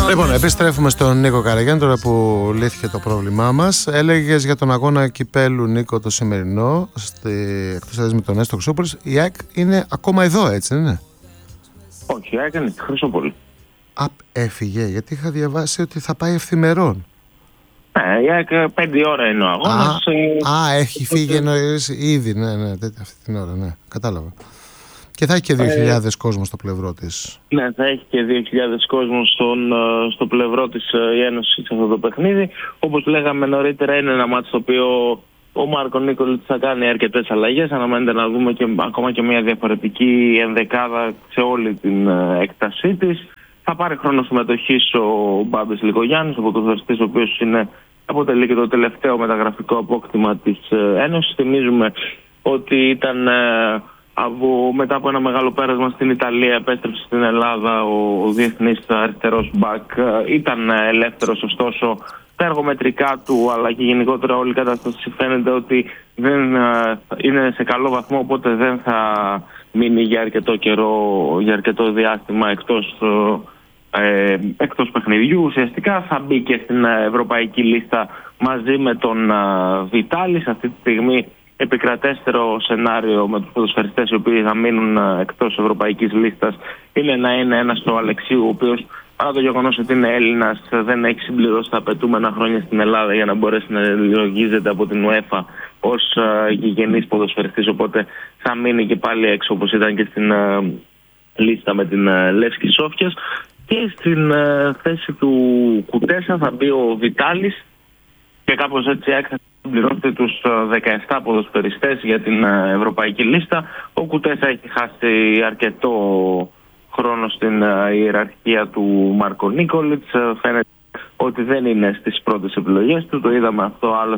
Λοιπόν, επιστρέφουμε στον Νίκο Καραγιάννη τώρα που λύθηκε το πρόβλημά μας. Έλεγες για τον αγώνα κυπέλου, Νίκο, το σημερινό, εκτός έδρας με τον Έστω Χρυσούπολης. Η ΑΕΚ είναι ακόμα εδώ, έτσι δεν είναι? Όχι, η ΑΕΚ είναι στη Χρυσούπολη. Έφυγε, γιατί είχα διαβάσει ότι θα πάει ευθυμερών. Ναι, η ΑΕΚ 5 ώρα είναι ο αγώνας. Έχει φύγει νωρίς ήδη, ναι, αυτή την ώρα, ναι, κατάλαβα. Και θα έχει και 2.000 κόσμο στο πλευρό της. Ναι, θα έχει και 2.000 κόσμο στο πλευρό της η Ένωση σε αυτό το παιχνίδι. Όπως λέγαμε νωρίτερα, είναι ένα μάτσο το οποίο ο Μάρκο Νίκολιτς θα κάνει αρκετές αλλαγές. Αναμένεται να δούμε ακόμα και μια διαφορετική ενδεκάδα σε όλη την έκτασή της. Θα πάρει χρόνο συμμετοχής ο Μπάμπης Λικογιάννης, ο ποδοσφαιριστής ο οποίος αποτελεί και το τελευταίο μεταγραφικό απόκτημα της Ένωσης. Θυμίζουμε ότι ήταν μετά από ένα μεγάλο πέρασμα στην Ιταλία, επέστρεψε στην Ελλάδα ο διεθνής αριστερός μπακ. Ήταν ελεύθερος, ωστόσο τα εργομετρικά του αλλά και γενικότερα όλη η κατάσταση φαίνεται ότι δεν είναι σε καλό βαθμό, οπότε δεν θα μείνει για αρκετό καιρό, για αρκετό διάστημα εκτός παιχνιδιού. Ουσιαστικά θα μπει και στην ευρωπαϊκή λίστα μαζί με τον Βιτάλη. Σε αυτή τη στιγμή επικρατέστερο σενάριο με τους ποδοσφαιριστές οι οποίοι θα μείνουν εκτός ευρωπαϊκής λίστας είναι να είναι ένας ο Αλεξίου, ο οποίος παρά το γεγονός ότι είναι Έλληνας δεν έχει συμπληρώσει τα απαιτούμενα χρόνια στην Ελλάδα για να μπορέσει να λογίζεται από την UEFA ως γηγενής ποδοσφαιριστής, οπότε θα μείνει και πάλι έξω όπως ήταν και στην λίστα με την Λεύσκη Σόφιας. Και στην θέση του Κουτέσα θα μπει ο Βιτάλης και κάπως έτσι έκθεση πληρώθηκε τους 17 ποδοσφαιριστές για την ευρωπαϊκή λίστα. Ο Κουτέσα έχει χάσει αρκετό χρόνο στην ιεραρχία του Μάρκο Νίκολιτς. Φαίνεται ότι δεν είναι στις πρώτες επιλογές του. Το είδαμε αυτό άλλο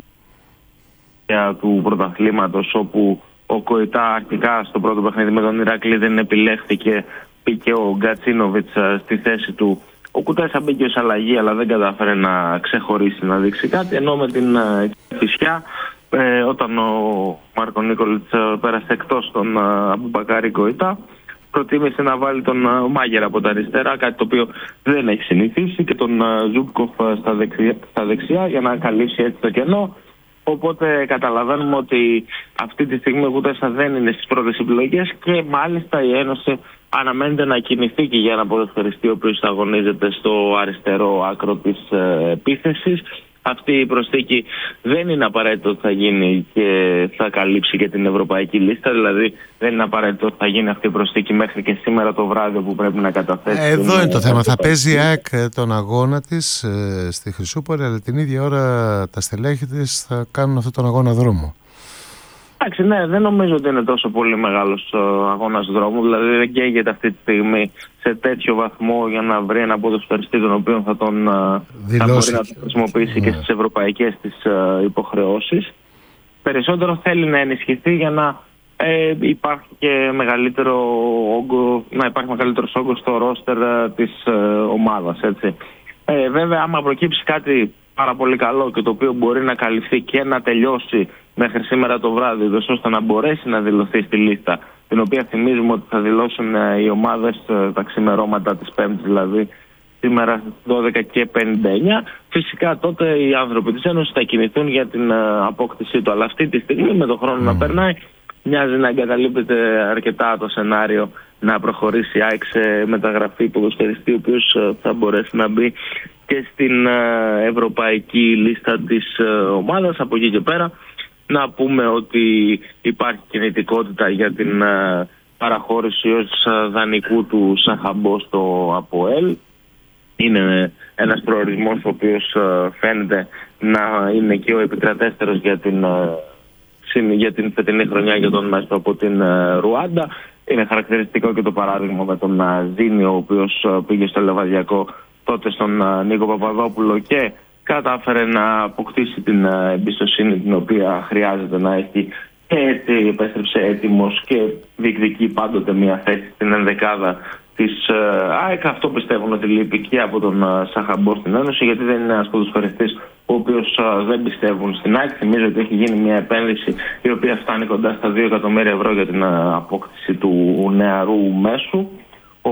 του πρωταθλήματος, όπου ο Κοϊτά αρχικά στο πρώτο παιχνίδι με τον Ηράκλειο δεν επιλέχθηκε. Μπήκε ο Γκατσίνοβιτς στη θέση του. Ο Κουτέσα μπήκε ως αλλαγή, αλλά δεν κατάφερε να ξεχωρίσει, να δείξει κάτι. Ενώ με την Κηφισιά, όταν ο Μάρκο Νίκολιτς πέρασε εκτός τον Αμπουμπακάρη Κοϊτά, προτίμησε να βάλει τον Μάγερα από τα αριστερά, κάτι το οποίο δεν έχει συνηθίσει, και τον Ζούμπκοφ στα δεξιά για να καλύψει έτσι το κενό. Οπότε καταλαβαίνουμε ότι αυτή τη στιγμή ο Κουτέσα δεν είναι στις πρώτες επιλογές και μάλιστα η Ένωση αναμένεται να κινηθεί και για ένα ποδοσφαιριστή ο οποίος αγωνίζεται στο αριστερό άκρο της επίθεσης. Αυτή η προσθήκη δεν είναι απαραίτητο ότι θα γίνει και θα καλύψει και την ευρωπαϊκή λίστα. Δηλαδή δεν είναι απαραίτητο ότι θα γίνει αυτή η προσθήκη μέχρι και σήμερα το βράδυ που πρέπει να καταθέσει. Εδώ είναι το θέμα. Θα παίζει η ΑΕΚ τον αγώνα της στη Χρυσούπολη, αλλά την ίδια ώρα τα στελέχη της θα κάνουν αυτόν τον αγώνα δρόμο. Εντάξει, ναι, δεν νομίζω ότι είναι τόσο πολύ μεγάλος αγώνας δρόμου. Δηλαδή δεν καίγεται αυτή τη στιγμή σε τέτοιο βαθμό για να βρει ένα ποδοσφαιριστή τον οποίο θα μπορεί να τον χρησιμοποιήσει και στις ευρωπαϊκές της υποχρεώσεις. Περισσότερο θέλει να ενισχυθεί για να υπάρχει και μεγαλύτερος όγκος στο ρόστερ της ομάδας. Έτσι. Βέβαια, άμα προκύψει κάτι πάρα πολύ καλό και το οποίο μπορεί να καλυφθεί και να τελειώσει μέχρι σήμερα το βράδυ, ώστε να μπορέσει να δηλωθεί στη λίστα, την οποία θυμίζουμε ότι θα δηλώσουν οι ομάδες τα ξημερώματα της Πέμπτης, δηλαδή σήμερα 12:59. Φυσικά τότε οι άνθρωποι της Ένωσης θα κινηθούν για την απόκτησή του. Αλλά αυτή τη στιγμή, με τον χρόνο να περνάει, μοιάζει να εγκαταλείπεται αρκετά το σενάριο να προχωρήσει η ΑΕΚ σε μεταγραφή ποδοσφαιριστή, ο οποίος θα μπορέσει να μπει και στην ευρωπαϊκή λίστα της ομάδας. Από εκεί και πέρα να πούμε ότι υπάρχει κινητικότητα για την παραχώρηση ως δανεικού του Σαχαμπό στο ΑΠΟΕΛ. Είναι ένας προορισμός ο οποίος φαίνεται να είναι και ο επικρατέστερος για την φετινή χρονιά για τον Μέσο από την Ρουάντα. Είναι χαρακτηριστικό και το παράδειγμα με τον Ζήνιο, ο οποίος πήγε στο Λεβαδιακό τότε στον Νίκο Παπαδόπουλο και κατάφερε να αποκτήσει την εμπιστοσύνη την οποία χρειάζεται να έχει, και έτσι επέστρεψε έτοιμος και διεκδικεί πάντοτε μια θέση στην ενδεκάδα της ΑΕΚ. Αυτό πιστεύουν ότι λείπει και από τον Σαχαμπό στην Ένωση, γιατί δεν είναι ένας ποδοσφαιριστής ο οποίος δεν πιστεύουν στην ΑΕΚ. Θυμίζω ότι έχει γίνει μια επένδυση η οποία φτάνει κοντά στα 2 εκατομμύρια ευρώ για την απόκτηση του νεαρού μέσου.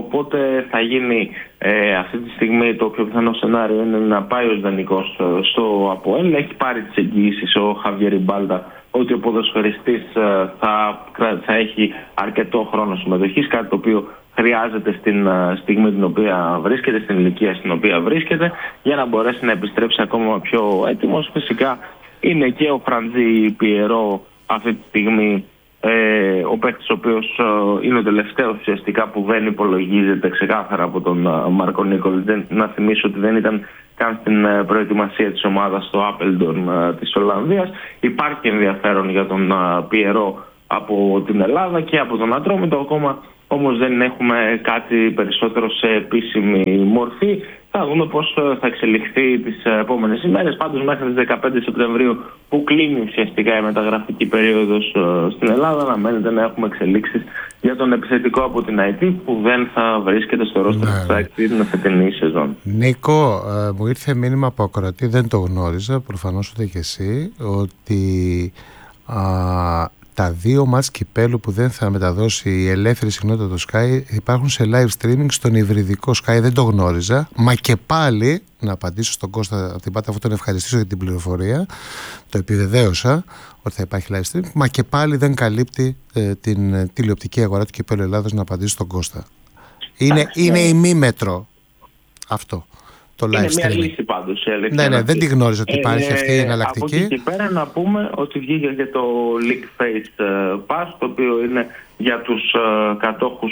οπότε θα γίνει αυτή τη στιγμή το πιο πιθανό σενάριο είναι να πάει ο Δανεικός στο ΑΠΟΕΛ. Έχει πάρει τις εγγυήσεις ο Χαβιέρ Ριμπάλτα ότι ο ποδοσφαιριστής θα έχει αρκετό χρόνο συμμετοχής, κάτι το οποίο χρειάζεται στην στιγμή την οποία βρίσκεται, στην ηλικία στην οποία βρίσκεται, για να μπορέσει να επιστρέψει ακόμα πιο έτοιμος. Φυσικά είναι και ο Φραντζή Πιερό αυτή τη στιγμή, ο παίκτης ο οποίος είναι ο τελευταίος ουσιαστικά που δεν υπολογίζεται ξεκάθαρα από τον Μάρκο Νίκολ. Να θυμίσω ότι δεν ήταν καν στην προετοιμασία της ομάδας στο Άπελντον της Ολλανδίας. Υπάρχει ενδιαφέρον για τον Πιερό από την Ελλάδα και από τον Ατρόμητο, ακόμα όμως δεν έχουμε κάτι περισσότερο σε επίσημη μορφή. Θα δούμε πώς θα εξελιχθεί τις επόμενες ημέρες. Πάντως μέχρι τις 15 Σεπτεμβρίου που κλείνει ουσιαστικά η μεταγραφική περίοδος στην Ελλάδα, αναμένεται να έχουμε εξελίξεις για τον επιθετικό από την ΑΕΤ που δεν θα βρίσκεται στο ρόστερ της ΑΕΚ την φετινή σεζόν. Νίκο, μου ήρθε μήνυμα από ακροατή, δεν το γνώριζα, προφανώς ούτε και εσύ, ότι τα δύο μάτς κυπέλου που δεν θα μεταδώσει η ελεύθερη συχνότητα του Sky υπάρχουν σε live streaming στον υβριδικό Sky. Δεν το γνώριζα. Μα και πάλι, να απαντήσω στον Κώστα από την Πάτα, αφού τον ευχαριστήσω για την πληροφορία, το επιβεβαίωσα ότι θα υπάρχει live streaming. Μα και πάλι δεν καλύπτει την τηλεοπτική αγορά του κυπέλου Ελλάδος, να απαντήσω στον Κώστα. Είναι ημίμετρο αυτό. Είναι μια λύση πάντως. Ναι, δεν τη γνώριζα ότι υπάρχει αυτή η εναλλακτική. Από εκεί και πέρα να πούμε ότι βγήκε και το League Face Pass, το οποίο είναι για τους κατόχους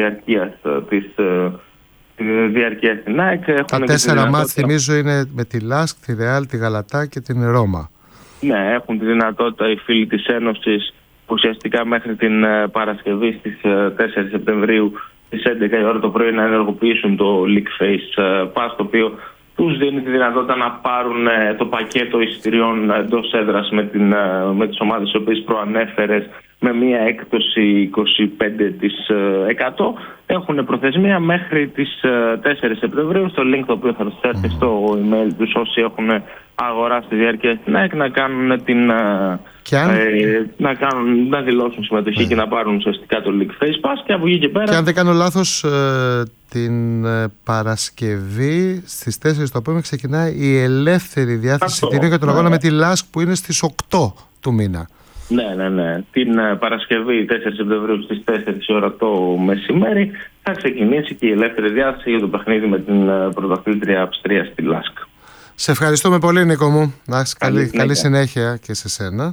διαρκείας στην ΑΕΚ. Τα 4 μάτς θυμίζω είναι με τη Λάσκ, τη Ρεάλ, τη Γαλατά και την Ρώμα. Ναι, έχουν τη δυνατότητα οι φίλοι της Ένωσης ουσιαστικά μέχρι την Παρασκευή στις 4 Σεπτεμβρίου στις 11 η ώρα το πρωί να ενεργοποιήσουν το League Face Pass, το οποίο τους δίνει τη δυνατότητα να πάρουν το πακέτο εισιτηριών εντός έδρας με τις ομάδες τις οποίες προανέφερες, με μια έκπτωση 25%. Έχουν προθεσμία μέχρι τις 4 Σεπτεμβρίου. Στο link το οποίο θα σας έρθει στο email τους όσοι έχουν αγοράσει τη διάρκεια στην ΑΕΚ να κάνουν να δηλώσουν συμμετοχή και να πάρουν ουσιαστικά το League Face Pass, και από εκεί και πέρα. Και αν δεν κάνω λάθος, την Παρασκευή στις 4 το απόγευμα ξεκινάει η ελεύθερη διάθεση εισιτηρίων για τον αγώνα με τη Λάσκ που είναι στις 8 του μήνα. Ναι. Την Παρασκευή 4 Σεπτεμβρίου στις 4 η ώρα το μεσημέρι θα ξεκινήσει και η ελεύθερη διάθεση για το παιχνίδι με την πρωταθλήτρια Αυστρία στη Λάσκ. Σε ευχαριστούμε πολύ, Νίκο μου. Καλή συνέχεια και σε σένα.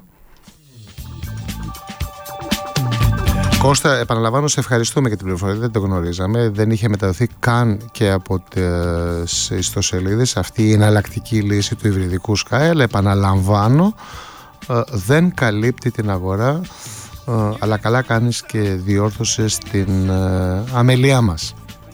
Κώστα, επαναλαμβάνω, σε ευχαριστούμε για την πληροφορία. Δεν το γνωρίζαμε. Δεν είχε μεταδοθεί καν και από τις ιστοσελίδες αυτή η εναλλακτική λύση του υβριδικού Sky. Αλλά επαναλαμβάνω, δεν καλύπτει την αγορά, αλλά καλά κάνεις και διόρθωσες την αμελία μας,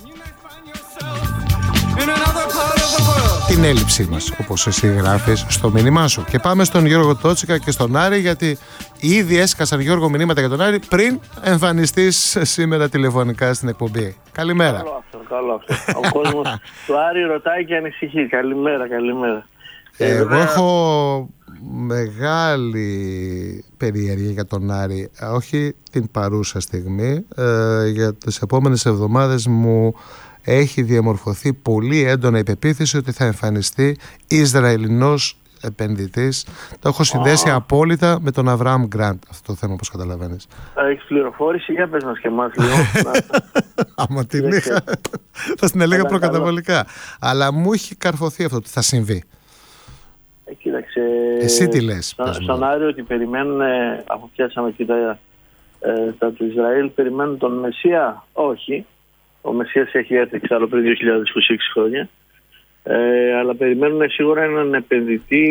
την έλλειψή μας, όπως εσύ γράφεις στο μήνυμά σου. Και πάμε στον Γιώργο Τότσικα και στον Άρη, γιατί ήδη έσκασαν, Γιώργο, μηνύματα για τον Άρη πριν εμφανιστείς σήμερα τηλεφωνικά στην εκπομπή. Καλημέρα. Καλό αυτό. Ο κόσμος του Άρη ρωτάει και ανησυχεί. Καλημέρα. Εγώ έχω μεγάλη περιέργεια για τον Άρη, όχι την παρούσα στιγμή. Για τις επόμενες εβδομάδες μου έχει διαμορφωθεί πολύ έντονα η πεποίθηση ότι θα εμφανιστεί Ισραηλινός επενδυτής. Το έχω συνδέσει απόλυτα με τον Αβραάμ Γκραντ αυτό το θέμα, όπως καταλαβαίνεις. Έχεις πληροφόρηση, για πες μας και εμάς λίγο. Άμα την είχα θα την έλεγα προκαταβολικά. Αλλά μου έχει καρφωθεί αυτό ότι θα συμβεί. Κοίταξε, εσύ τι λες? Στον Άρη ότι περιμένουν, αφού πιάσαμε και τα του Ισραήλ, περιμένουν τον Μεσσία. Όχι. Ο Μεσσίας έχει έρθει εξάλλου πριν 2026 χρόνια. Αλλά περιμένουν σίγουρα έναν επενδυτή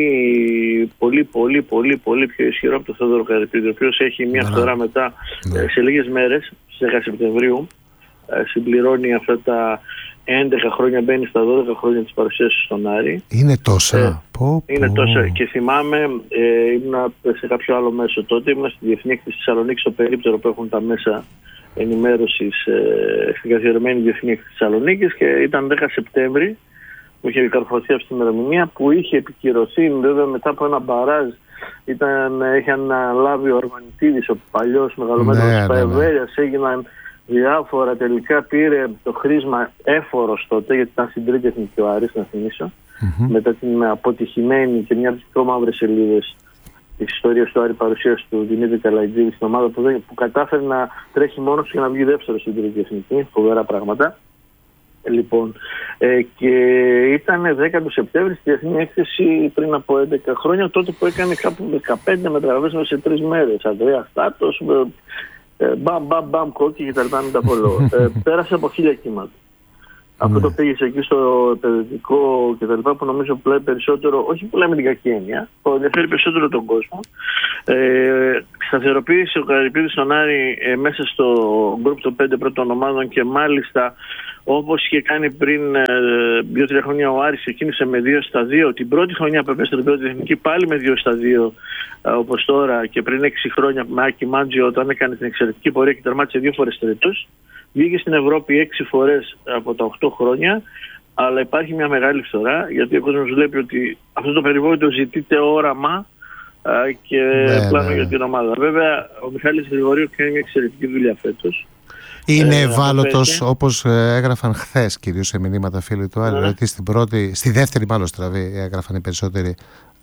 πολύ πιο ισχυρό από τον Θόδωρο Καρυπίδη, ο οποίος έχει μια φθορά μετά σε λίγες μέρες, στις 10 Σεπτεμβρίου, συμπληρώνει αυτά τα 11 χρόνια, μπαίνει στα 12 χρόνια της παρουσίας του στον Άρη. Είναι τόσα. Είναι τόσα. Και θυμάμαι, ήμουν σε κάποιο άλλο μέσο τότε, ήμουν στη Διεθνή Έκθεση της Θεσσαλονίκης, στο περίπτερο που έχουν τα μέσα ενημέρωσης στην καθιερωμένη Διεθνή Έκθεση της Θεσσαλονίκης, και ήταν 10 Σεπτέμβρη που είχε καρφωθεί αυτή η ημερομηνία, που είχε επικυρωθεί βέβαια μετά από ένα μπαράζ. Είχε αναλάβει ο Αρμανιτίδης, ο παλιός μεγαλομέτρος της Παεβέλιας, έγιναν διάφορα. Τελικά πήρε το χρήσμα έφορος τότε, γιατί ήταν στην τρίτη εθνική ο Άρης, να θυμίσω. Μετά την αποτυχημένη και μια από τις πιο μαύρες σελίδες της ιστορίας του Άρη παρουσίαση του Δημήτρη Καλαϊτζίδη στην ομάδα που κατάφερε να τρέχει μόνος του και να βγει δεύτερος στην τρίτη εθνική. Φοβερά πράγματα. Λοιπόν, και ήταν 10 του Σεπτέμβρη στη Διεθνή Έκθεση πριν από 11 χρόνια, τότε που έκανε κάπου 15 μεταγραφές σε 3 μέρες. Ανδρέα Στάτος, μπαμ, κόκκι και τα λοιπά, μην τα πω λόγω. Πέρασε από 1000 κύματα. Αυτό το πήγε εκεί στο εκπαιδευτικό και τα λοιπά, που νομίζω πουλάει περισσότερο, όχι πουλάει με την κακή έννοια, που ενδιαφέρει περισσότερο τον κόσμο. Σταθεροποίησε ο Καρυπίδης τον Άρη μέσα στο γκρουπ των 5 πρώτων ομάδων και μάλιστα όπως είχε κάνει πριν 2-3 χρόνια ο Άρης, ξεκίνησε με 2-2. Την πρώτη χρονιά που έπεσε στην πρώτη εθνική πάλι με 2-2 όπως τώρα, και πριν 6 χρόνια με Άκη Μάντζιο όταν έκανε την εξαιρετική πορεία και τερμάτισε 2 φορές τρίτος. Βγήκε στην Ευρώπη 6 φορές από τα 8 χρόνια, αλλά υπάρχει μια μεγάλη φθορά, γιατί ο κόσμος βλέπει ότι αυτό το περιβόητο ζητείται όραμα και πλάνο για την ομάδα. Βέβαια, ο Μιχάλης Γρηγορίου κάνει μια εξαιρετική δουλειά φέτος. Είναι ευάλωτος, όπως έγραφαν χθες κυρίως σε μηνύματα φίλοι του Άρη, ότι στη δεύτερη μάλλον στραβή έγραφαν οι περισσότεροι,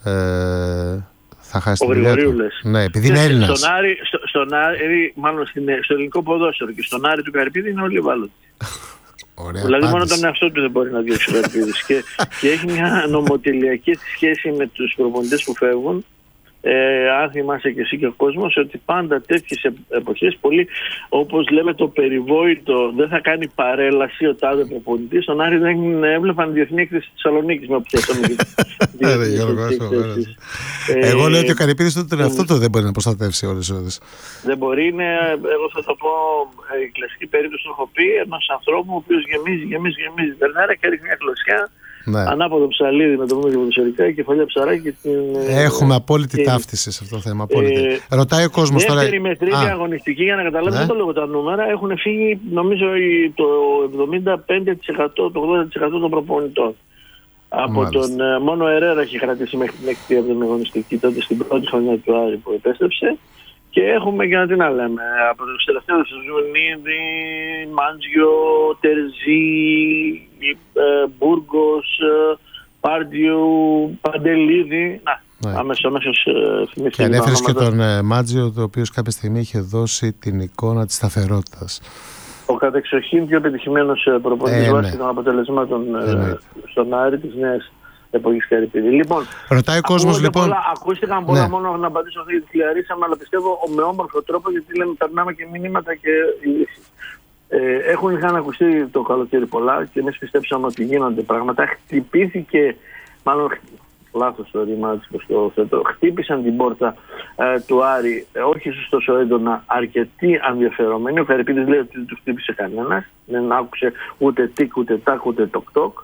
θα χάσει την δουλειά του. Ναι, επειδή είναι Έλληνας. Στον Άρη, μάλλον στο ελληνικό ποδόσφαιρο και στον Άρη του Καρυπίδη είναι όλοι ευάλωτοι. Δηλαδή μόνο τον εαυτό του δεν μπορεί να διώξει ο Καρυπίδης. και έχει μια νομοτελειακή σχέση με τους προπονητές που φεύγουν. Αν θυμάσαι και εσύ και ο κόσμος, ότι πάντα τέτοιες εποχές, πολύ όπως λέμε το περιβόητο, δεν θα κάνει παρέλαση ο τάδε προπονητής. Στον Άρη δεν έβλεπαν διεθνή έκθεση της Θεσσαλονίκης με οπτιάσαμε. Εγώ λέω ότι ο Καρυπίδης τον εαυτό του δεν μπορεί να προστατεύσει ώρες. Δεν μπορεί, εγώ θα το πω, η κλασική περίπτωση που έχω πει, ενός ανθρώπου ο οποίος γεμίζει περνάρα και ρίχνει μια κλωσιά. Ναι. Ανάποδο ψαλίδι, να το πούμε και ποδοσφαιρικά, η κεφαλιά ψαράκι. Έχουμε απόλυτη ταύτιση σε αυτό το θέμα. Ρωτάει ο κόσμος τώρα. Δεύτερη μετρήτρια αγωνιστική, για να καταλάβετε, δεν το λέω τα νούμερα, έχουν φύγει νομίζω το 75%, το 80% των προπονητών. Από τον μόνο Ερέρα έχει κρατήσει μέχρι την 6η αγωνιστική, τότε στην πρώτη χρονιά του Άρη που επέστρεψε. Και έχουμε, για να την λέμε, από τους τελευταίους Ζουνίδη, Μάντζιο, Τερζή, Μπούργος, Πάρντιου, Παντελίδη. Αμέσως θυμήθηκα. Και ανέφερες και τον Μάντζιο, ο οποίος κάποια στιγμή είχε δώσει την εικόνα της σταθερότητας. Ο κατεξοχήν πιο πετυχημένος προπονητής βάσει των αποτελεσμάτων στον Άρη της νέας εποχής Καρυπίδη. Λοιπόν, ρωτάει ο κόσμος, λοιπόν. Ακούστηκαν πολλά, μόνο να απαντήσω αυτή τη χιλιαρίσαμε, αλλά πιστεύω με όμορφο τρόπο, γιατί λέμε περνάμε και μηνύματα και λύσεις. Είχαν ακουστεί το καλοκαίρι πολλά και εμείς πιστέψαμε ότι γίνονται πράγματα. Χτυπήθηκε, μάλλον λάθος το ρήμα, χτύπησαν την πόρτα του Άρη, όχι τόσο έντονα, αρκετοί ενδιαφερομένοι. Ο Καρυπίδης λέει ότι δεν του χτύπησε κανένας, δεν άκουσε ούτε τικ, ούτε τάκ, ούτε τοκ-τοκ.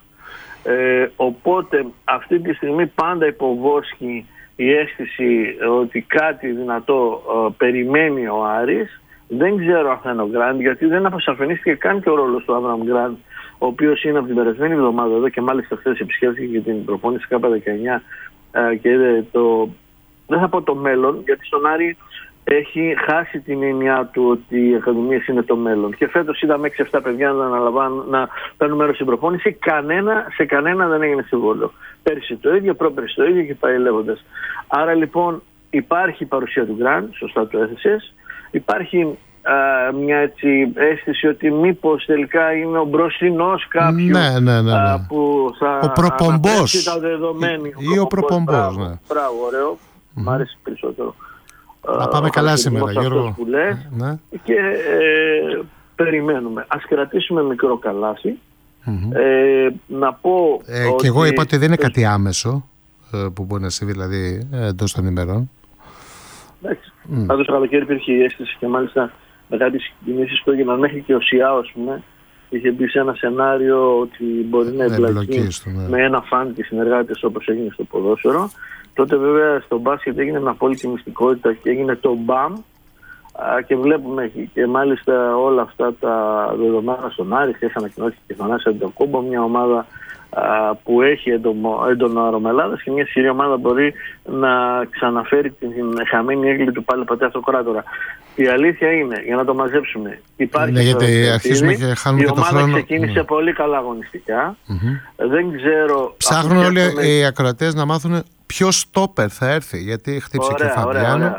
Οπότε αυτή τη στιγμή πάντα υποβόσκει η αίσθηση ότι κάτι δυνατό περιμένει ο Άρης. Δεν ξέρω αν θα είναι ο Γκραντ, γιατί δεν αποσαφενίστηκε καν και ο ρόλος του Άβραμ Γκραντ, ο οποίος είναι από την περασμένη εβδομάδα εδώ και μάλιστα χθες επισκέφθηκε και την προπόνηση K19 και είδε δεν θα πω το μέλλον, γιατί στον Άρη έχει χάσει την έννοια του ότι οι ακαδημίες είναι το μέλλον. Και φέτος είδαμε 6-7 παιδιά να παίρνουν μέρος στην προπόνηση. Σε κανένα δεν έγινε συμβόλαιο. Πέρυσι το ίδιο, πρόπερσι το ίδιο και πάει λέγοντας. Άρα λοιπόν υπάρχει παρουσία του Γκραντ, σωστά το έθεσες. Υπάρχει μια έτσι αίσθηση ότι μήπως τελικά είναι ο μπροστινός κάποιου που θα αναπτύξει τα δεδομένη. Ή ο προπομπός. Μπράβο, ωραίο. Μ' άρεσε περισσότερο. Να πάμε καλά σήμερα, Γιώργο. Που λες, και περιμένουμε. Ας κρατήσουμε μικρό καλάθι. Να πω και εγώ είπα ότι δεν είναι κάτι άμεσο που μπορεί να συμβεί, δηλαδή εντός των ημερών. Εντάξει. Πάντως το καλοκαίρι υπήρχε η αίσθηση και μάλιστα μετά τις κινήσεις που έγιναν, μέχρι και ο ΣΙΑ, ας πούμε, είχε μπει σε ένα σενάριο ότι μπορεί να εμπλακεί με ένα φαν και συνεργάτες, όπως έγινε στο ποδόσφαιρο. Τότε βέβαια στο μπάσκετ έγινε μια απόλυτη μυστικότητα και έγινε το μπαμ, και βλέπουμε και μάλιστα όλα αυτά τα δεδομένα στον Άρη. Χθες ανακοινώθηκε και Θανάσης Αντετοκούμπο, μια ομάδα που έχει έντονο άρωμα Ελλάδας και μια ισχυρή ομάδα μπορεί να ξαναφέρει την χαμένη έγκλη του πάλι πατέρα αυτοκράτορα. Η αλήθεια είναι, για να το μαζέψουμε, υπάρχει γιατί αρχίζουμε και χάνουμε η και το χρόνο. ομάδα ξεκίνησε πολύ καλά αγωνιστικά. Δεν ξέρω... Ψάχνουν όλοι οι ακροατές να μάθουν ποιο στόπερ θα έρθει, γιατί χτύψε και ο Φαμπιάνο.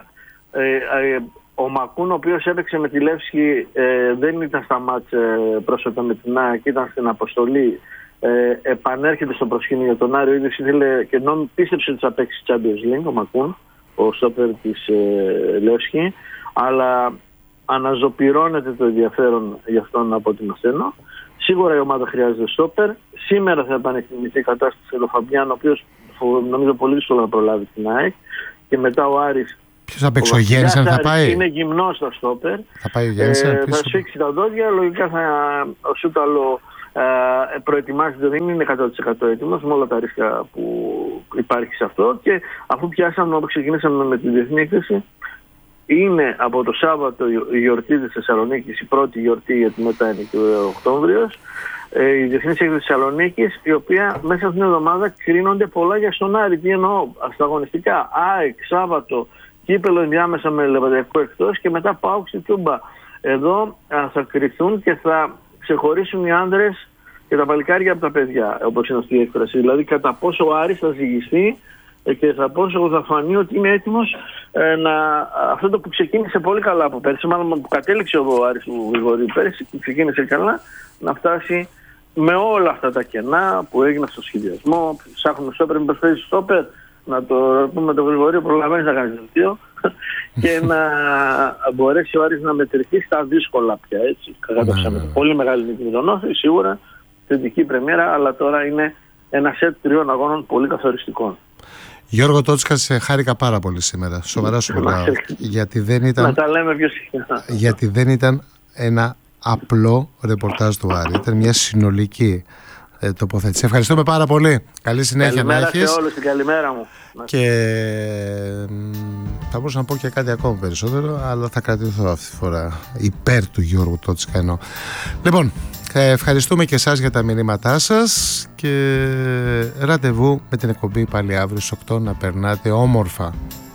Ο Μακούν, ο οποίος έπαιξε με τη Λεύσκη, δεν ήταν στα μάτς πρόσφατα με την ΑΕΚ, ήταν στην αποστολή. Επανέρχεται στο προσκήνιο για τον Άριο, ίδιος ήθελε και πίστεψε ότι θα παίξει Champions League, ο Μακούν, ο στόπερ της Λεύσκη, αλλά αναζωπυρώνεται το ενδιαφέρον για αυτόν από ό,τι μαθαίνω. Σίγουρα η ομάδα χρειάζεται στόπερ. Σήμερα θα επανεκτιμηθεί η κατάσταση του Φαμπιάνο, ο οποίος νομίζω πολύ δύσκολο να προλάβει την ΑΕΚ, και μετά ο Άρης. Ποιος θα παίξει, ο Γέννησεν θα πάει? Είναι γυμνός στο στόπερ. Θα πάει ο Γέννησεν. Θα σφίξει τα δόντια. Λογικά ο Σούταλο προετοιμάζεται, δεν είναι 100% έτοιμος με όλα τα ρίσκα που υπάρχει σε αυτό. Και αφού πιάσαμε, όπου ξεκινήσαμε με τη διεθνή έκθεση, είναι από το Σάββατο η γιορτή της Θεσσαλονίκης, η πρώτη γιορτή, γιατί μετά είναι και ο Οκτώβριος. Η Διεθνής Έκθεση της Θεσσαλονίκης, η οποία μέσα αυτήν την εβδομάδα κρίνονται πολλά για στον Άρη. Τι εννοώ, στα αγωνιστικά, ΑΕΚ, Σάββατο, κύπελο ενδιάμεσα με Λεβαδιακό εκτός και μετά ΠΑΟΚ στη Τούμπα. Εδώ θα κρυθούν και θα ξεχωρίσουν οι άνδρες και τα παλικάρια από τα παιδιά, όπως είναι αυτή η έκφραση. Δηλαδή κατά πόσο ο Άρης θα ζυγιστεί και κατά πόσο θα φανεί ότι είναι έτοιμος αυτό το που ξεκίνησε πολύ καλά από πέρσι, μάλλον που κατέληξε ο Άρης του Γρηγορίου πέρσι, που ξεκίνησε καλά, να φτάσει με όλα αυτά τα κενά που έγιναν στο σχεδιασμό. Ψάχνουμε στόπερ, μήπως παίζει στόπερ, να το πούμε το Γρηγορίου, προλαβαίνεις να κάνεις δελτίο και να μπορέσει ο Άρης να μετρηθεί στα δύσκολα πια, έτσι. Κατάψαμε πολύ μεγάλη νίκη με τον Όφη, σίγουρα θετική πρεμιέρα, αλλά τώρα είναι ένα σετ 3 αγώνων πολύ καθοριστικών. Γιώργο Τότσικα, σε χάρηκα πάρα πολύ σήμερα. Σοβαρά σου μιλάω. Γιατί δεν ήταν. Να τα λέμε πιο συχνά. Γιατί δεν ήταν ένα απλό ρεπορτάζ του Άρη. Ήταν μια συνολική τοποθέτηση. Ευχαριστούμε πάρα πολύ. Καλή συνέχεια να έχεις. Καλημέρα σε όλους, την καλημέρα μου. Και θα μπορούσα να πω και κάτι ακόμα περισσότερο, αλλά θα κρατηθώ αυτή τη φορά υπέρ του Γιώργου Τότσικα εννοώ. Λοιπόν, ευχαριστούμε και εσάς για τα μηνύματά σας και ραντεβού με την εκπομπή πάλι αύριο στις 8 να περνάτε όμορφα.